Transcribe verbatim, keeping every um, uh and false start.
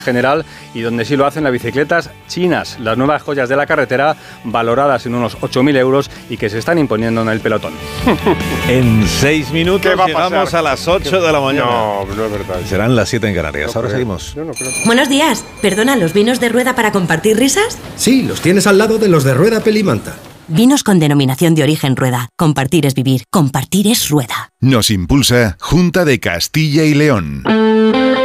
general y donde sí lo hacen las bicicletas chinas, las nuevas joyas de la carretera valoradas en unos ocho mil euros y que se están imponiendo en el pelotón. En seis minutos a llegamos a las ocho de la mañana. No, no es verdad. Serán las siete en Canarias. No Ahora creo. seguimos. Yo no creo. Buenos días. ¿Perdona, los vinos de rueda para compartir risas? Sí, los tienes al lado de los de Rueda Pelimanta. Vinos con denominación de origen Rueda. Compartir es vivir. Compartir es Rueda. Nos impulsa Junta de Castilla y León.